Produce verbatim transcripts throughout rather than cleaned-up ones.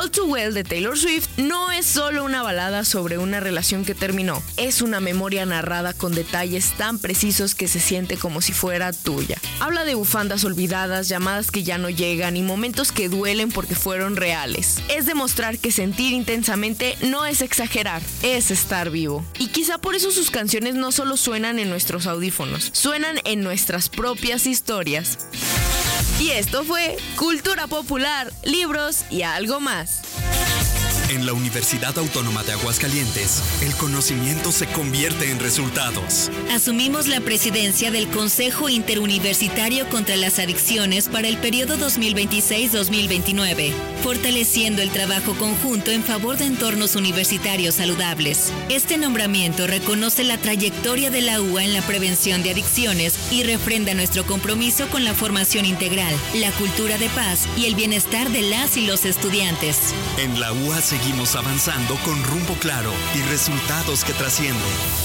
All Too Well de Taylor Swift no es solo una balada sobre una relación que terminó, es una memoria narrada con detalles tan precisos que se siente como si fuera tuya. Habla de bufandas olvidadas, llamadas que ya no llegan y momentos que duelen porque fueron reales. Es demostrar que sentir intensamente no es exagerar, es estar vivo. Y quizá por eso sus canciones no solo suenan en nuestros audífonos, suenan en nuestras propias historias. Y esto fue Cultura Popular, libros y algo más. En la Universidad Autónoma de Aguascalientes, el conocimiento se convierte en resultados. Asumimos la presidencia del Consejo Interuniversitario contra las Adicciones para el periodo dos mil veintiséis a dos mil veintinueve, fortaleciendo el trabajo conjunto en favor de entornos universitarios saludables. Este nombramiento reconoce la trayectoria de la U A en la prevención de adicciones y refrenda nuestro compromiso con la formación integral, la cultura de paz y el bienestar de las y los estudiantes. En la U A seguimos avanzando con rumbo claro y resultados que trascienden.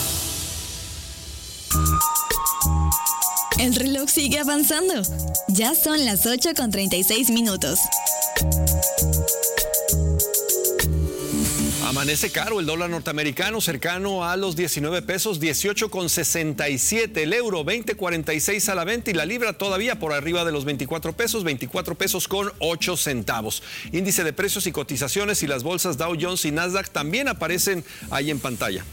El reloj sigue avanzando. Ya son las ocho con treinta y seis minutos. Amanece caro el dólar norteamericano, cercano a los diecinueve pesos, dieciocho con sesenta y siete. El euro, veinte cuarenta y seis a la venta, y la libra todavía por arriba de los veinticuatro pesos, veinticuatro pesos con ocho centavos. Índice de precios y cotizaciones y las bolsas Dow Jones y Nasdaq también aparecen ahí en pantalla.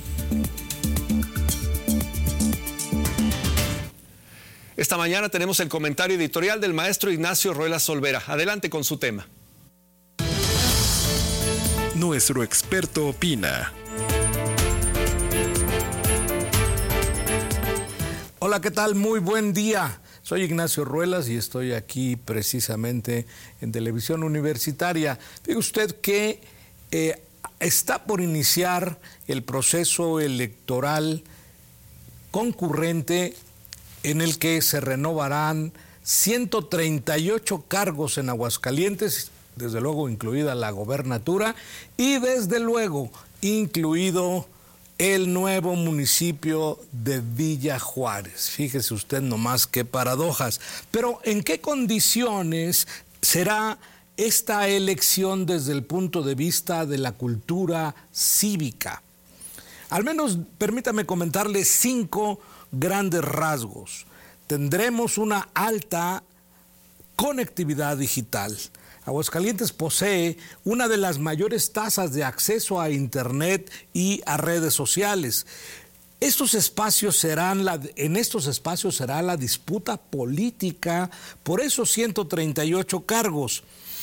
Esta mañana tenemos el comentario editorial del maestro Ignacio Ruelas Olvera. Adelante con su tema. Nuestro experto opina. Hola, ¿qué tal? Muy buen día. Soy Ignacio Ruelas y estoy aquí precisamente en Televisión Universitaria. Fíjese usted que eh, está por iniciar el proceso electoral concurrente en el que se renovarán ciento treinta y ocho cargos en Aguascalientes, desde luego incluida la gobernatura y desde luego incluido el nuevo municipio de Villa Juárez. Fíjese usted nomás qué paradojas. Pero ¿en qué condiciones será esta elección desde el punto de vista de la cultura cívica? Al menos permítame comentarle cinco grandes rasgos. Tendremos una alta conectividad digital. Aguascalientes posee una de las mayores tasas de acceso a Internet y a redes sociales. Estos espacios serán la, en estos espacios será la disputa política por esos ciento treinta y ocho cargos.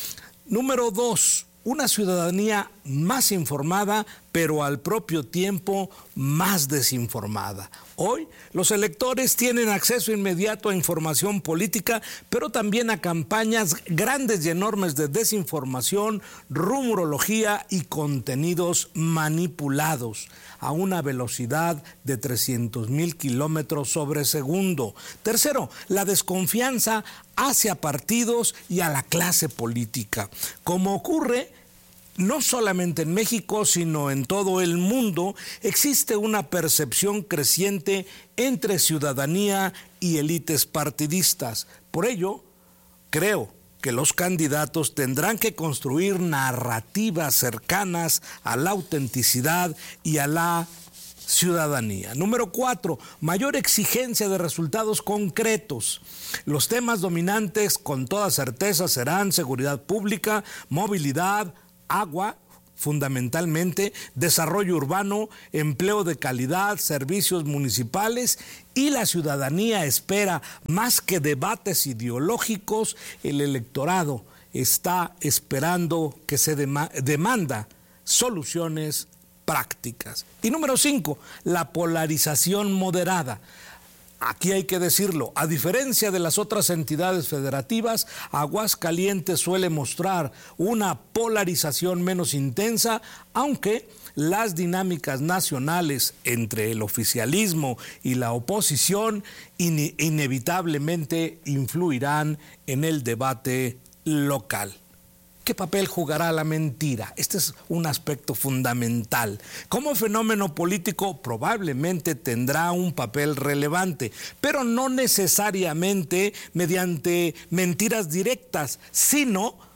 Número dos, una ciudadanía más informada, pero al propio tiempo más desinformada. Hoy, los electores tienen acceso inmediato a información política, pero también a campañas grandes y enormes de desinformación, rumorología y contenidos manipulados a una velocidad de trescientos mil kilómetros sobre segundo. Tercero, la desconfianza hacia partidos y a la clase política. Como ocurre no solamente en México, sino en todo el mundo, existe una percepción creciente entre ciudadanía y élites partidistas. Por ello, creo que los candidatos tendrán que construir narrativas cercanas a la autenticidad y a la ciudadanía. Número cuatro, mayor exigencia de resultados concretos. Los temas dominantes con toda certeza serán seguridad pública, movilidad, agua, fundamentalmente, desarrollo urbano, empleo de calidad, servicios municipales, y la ciudadanía espera más que debates ideológicos. El electorado está esperando que se dema- demanda soluciones prácticas. Y número cinco, la polarización moderada. Aquí hay que decirlo, a diferencia de las otras entidades federativas, Aguascalientes suele mostrar una polarización menos intensa, aunque las dinámicas nacionales entre el oficialismo y la oposición in- inevitablemente influirán en el debate local. ¿Qué papel jugará la mentira? Este es un aspecto fundamental. Como fenómeno político probablemente tendrá un papel relevante, pero no necesariamente mediante mentiras directas, sino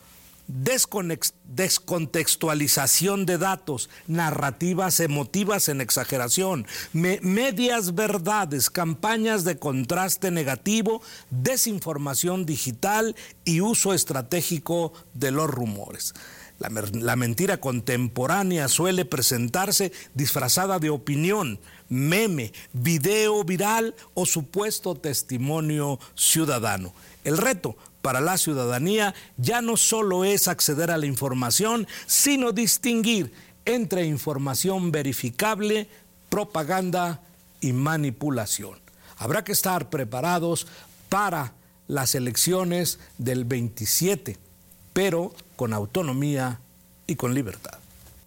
descontextualización de datos, narrativas emotivas en exageración, me, medias verdades, campañas de contraste negativo, desinformación digital y uso estratégico de los rumores. La, la mentira contemporánea suele presentarse disfrazada de opinión, meme, video viral o supuesto testimonio ciudadano. El reto para la ciudadanía ya no solo es acceder a la información, sino distinguir entre información verificable, propaganda y manipulación. Habrá que estar preparados para las elecciones del veintisiete, pero con autonomía y con libertad.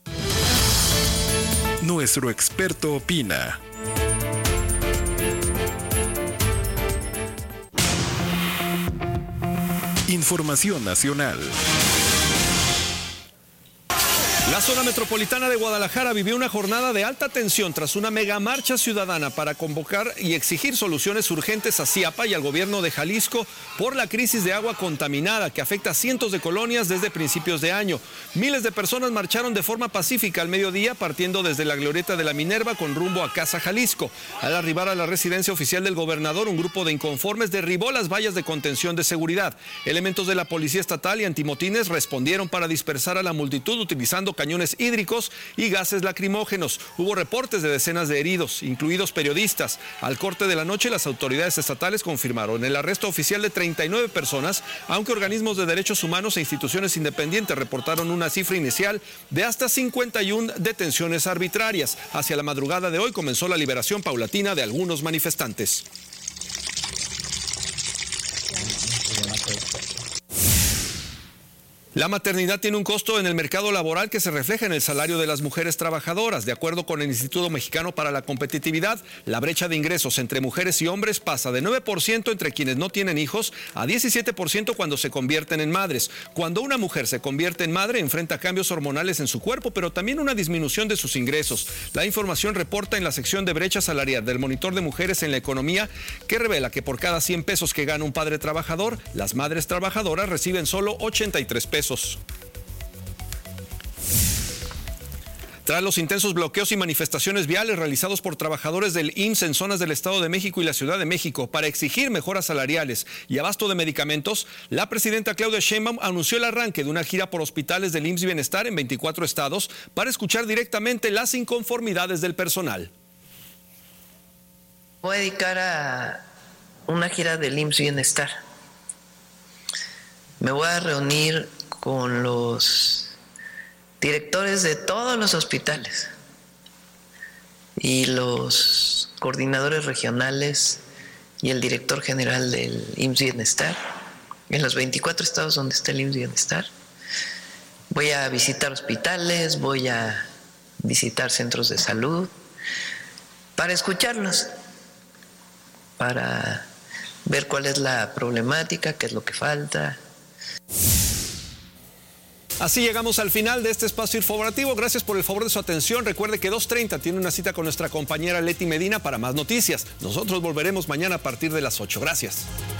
Nuestro experto opina. Información nacional. La zona metropolitana de Guadalajara vivió una jornada de alta tensión tras una mega marcha ciudadana para convocar y exigir soluciones urgentes a CIAPA y al gobierno de Jalisco por la crisis de agua contaminada que afecta a cientos de colonias desde principios de año. Miles de personas marcharon de forma pacífica al mediodía partiendo desde la glorieta de la Minerva con rumbo a Casa Jalisco. Al arribar a la residencia oficial del gobernador, un grupo de inconformes derribó las vallas de contención de seguridad. Elementos de la Policía Estatal y antimotines respondieron para dispersar a la multitud utilizando cañones hídricos y gases lacrimógenos. Hubo reportes de decenas de heridos, incluidos periodistas. Al corte de la noche, las autoridades estatales confirmaron el arresto oficial de treinta y nueve personas, aunque organismos de derechos humanos e instituciones independientes reportaron una cifra inicial de hasta cincuenta y una detenciones arbitrarias. Hacia la madrugada de hoy comenzó la liberación paulatina de algunos manifestantes. La maternidad tiene un costo en el mercado laboral que se refleja en el salario de las mujeres trabajadoras. De acuerdo con el Instituto Mexicano para la Competitividad, la brecha de ingresos entre mujeres y hombres pasa de nueve por ciento entre quienes no tienen hijos a diecisiete por ciento cuando se convierten en madres. Cuando una mujer se convierte en madre, enfrenta cambios hormonales en su cuerpo, pero también una disminución de sus ingresos. La información reporta en la sección de brecha salarial del Monitor de Mujeres en la Economía, que revela que por cada cien pesos que gana un padre trabajador, las madres trabajadoras reciben solo ochenta y tres pesos. Tras los intensos bloqueos y manifestaciones viales realizados por trabajadores del I M S S en zonas del Estado de México y la Ciudad de México para exigir mejoras salariales y abasto de medicamentos, la presidenta Claudia Sheinbaum anunció el arranque de una gira por hospitales del I M S S Bienestar en veinticuatro estados para escuchar directamente las inconformidades del personal. Voy a dedicar a una gira del I M S S Bienestar. Me voy a reunir con los directores de todos los hospitales y los coordinadores regionales y el director general del I M S S Bienestar en los veinticuatro estados donde está el I M S S Bienestar. Voy a visitar hospitales, voy a visitar centros de salud para escucharlos, para ver cuál es la problemática, qué es lo que falta. Así llegamos al final de este espacio informativo. Gracias por el favor de su atención. Recuerde que dos treinta tiene una cita con nuestra compañera Leti Medina para más noticias. Nosotros volveremos mañana a partir de las ocho. Gracias.